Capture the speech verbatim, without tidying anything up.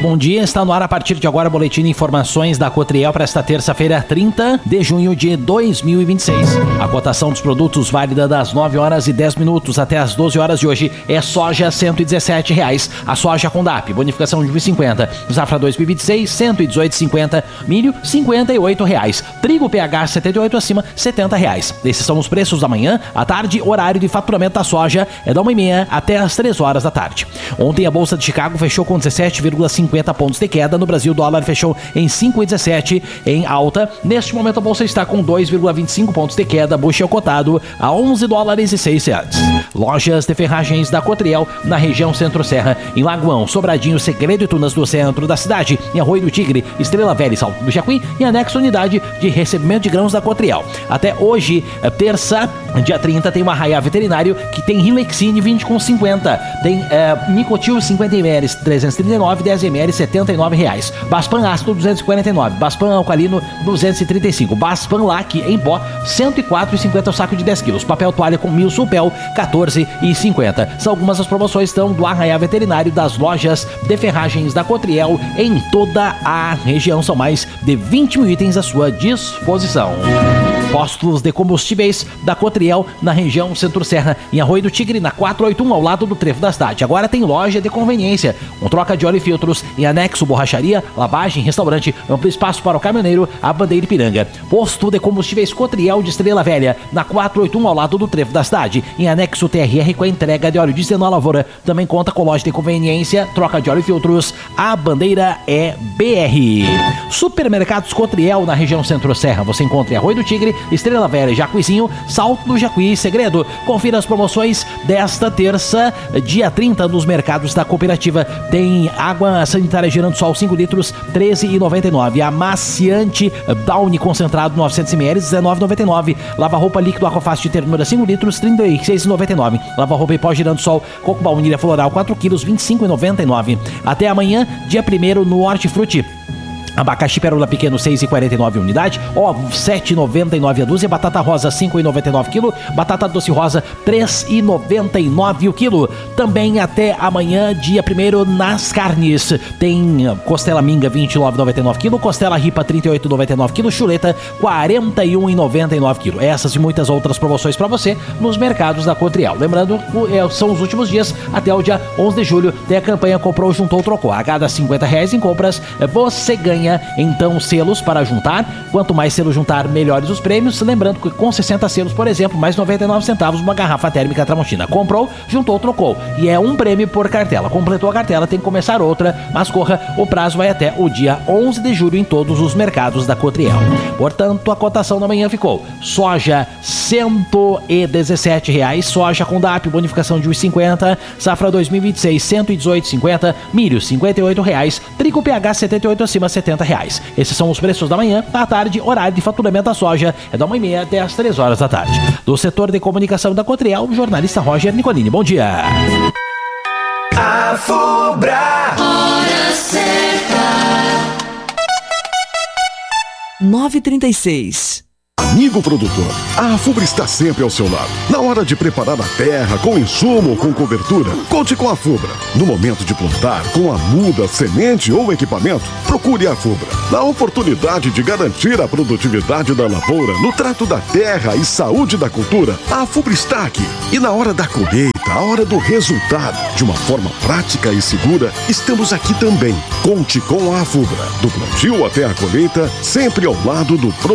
Bom dia, está no ar a partir de agora o boletim de informações da Cotriel para esta terça-feira, trinta de junho de dois mil e vinte e seis. A cotação dos produtos válida das nove horas e dez minutos até as doze horas de hoje é soja cento e dezessete reais, a soja com D A P, bonificação de um e cinquenta, safra dois mil e vinte e seis, cento e dezoito e cinquenta, milho cinquenta e oito reais, trigo P H setenta e oito acima, setenta reais. Esses são os preços da manhã, à tarde, horário de faturamento da soja é da uma e meia até as três horas da tarde. Ontem a Bolsa de Chicago fechou com dezessete vírgula cinquenta pontos de queda. No Brasil, o dólar fechou em cinco vírgula dezessete em alta. Neste momento, a Bolsa está com dois vírgula vinte e cinco pontos de queda. Bushel cotado a onze dólares e seis centavos. Lojas de ferragens da Cotriel na região Centro-Serra, em Lagoão, Sobradinho, Segredo e Tunas do centro da cidade, em Arroio do Tigre, Estrela Velha e Salto do Jacuí e anexo unidade de recebimento de grãos da Cotriel. Até hoje, terça, dia trinta, tem uma Arraiá Veterinário que tem Rilexine vinte com cinquenta, tem é, Nicotil cinquenta mililitros trezentos e trinta e nove, dez mililitros setenta e nove reais. Baspan ácido duzentos e quarenta e nove, Baspan alcalino duzentos e trinta e cinco, Baspan Lac em pó cento e quatro reais e cinquenta o saco de dez quilos, papel toalha com mil Sulpel quatorze reais e cinquenta. São algumas das promoções estão do Arraiá Veterinário das lojas de ferragens da Cotriel em toda a região. São mais de vinte mil itens à sua disposição. Postos de combustíveis da Cotriel na região Centro-Serra, em Arroio do Tigre, na quatrocentos e oitenta e um, ao lado do trevo da cidade. Agora tem loja de conveniência, com troca de óleo e filtros, em anexo borracharia, lavagem, restaurante, amplo espaço para o caminhoneiro, a Bandeira Ipiranga. Posto de combustíveis Cotriel de Estrela Velha, na quatrocentos e oitenta e um, ao lado do trevo da cidade. Em anexo T R R com a entrega de óleo diesel na lavoura. Também conta com loja de conveniência, troca de óleo e filtros, a Bandeira é B R. Supermercados Cotriel na região Centro-Serra. Você encontra em Arroio do Tigre, Estrela Velha, Jacuizinho, Salto do Jacuí e Segredo. Confira as promoções desta terça, dia trinta, nos mercados da cooperativa. Tem água sanitária Giransol cinco litros, treze reais e noventa e nove centavos. Amaciante Downy concentrado novecentos mililitros, dezenove reais e noventa e nove centavos. Lava-roupa líquido Aquafast de ternura cinco litros, trinta e seis reais e noventa e nove centavos. Lava-roupa em pó Giransol Coco Baunilha Floral quatro quilos, vinte e cinco reais e noventa e nove centavos. Até amanhã, dia primeiro, no Hortifruti. Abacaxi pérola pequeno seis reais e quarenta e nove centavos unidade, ovo sete reais e noventa e nove centavos a dúzia, batata rosa cinco reais e noventa e nove centavos quilo, batata doce rosa três reais e noventa e nove centavos o quilo. Também até amanhã, dia primeiro, nas carnes, tem costela minga vinte e nove reais e noventa e nove centavos quilo, costela ripa trinta e oito reais e noventa e nove centavos quilo, chuleta quarenta e um reais e noventa e nove centavos quilo. Essas e muitas outras promoções para você nos mercados da Cotriel. Lembrando, são os últimos dias, até o dia onze de julho, tem a campanha Comprou, Juntou, Trocou. A cada cinquenta reais em compras, você ganha então selos para juntar. Quanto mais selos juntar, melhores os prêmios. Lembrando que com sessenta selos, por exemplo, mais noventa e nove centavos uma garrafa térmica Tramontina. Comprou, juntou, trocou. E é um prêmio por cartela. Completou a cartela, tem que começar outra, mas corra, o prazo vai até o dia onze de julho em todos os mercados da Cotriel. Portanto, a cotação da manhã ficou: soja cento e dezessete reais, soja com D A P, bonificação de um e cinquenta, safra dois mil e vinte e seis, cento e dezoito e cinquenta, milho cinquenta e oito reais, trigo P H setenta e oito acima, setenta reais. Esses são os preços da manhã. À tarde, horário de faturamento da soja é da uma e meia até as três horas da tarde. Do setor de comunicação da Cotriel, jornalista Roger Nicolini. Bom dia. A Fubra. Hora certa. nove e trinta e seis. Amigo produtor, a Fubra está sempre ao seu lado. Na hora de preparar a terra, com insumo ou com cobertura, conte com a Fubra. No momento de plantar, com a muda, semente ou equipamento, procure a Fubra. Na oportunidade de garantir a produtividade da lavoura, no trato da terra e saúde da cultura, a Fubra está aqui. E na hora da colheita, a hora do resultado, de uma forma prática e segura, estamos aqui também. Conte com a Fubra. Do plantio até a colheita, sempre ao lado do produtor.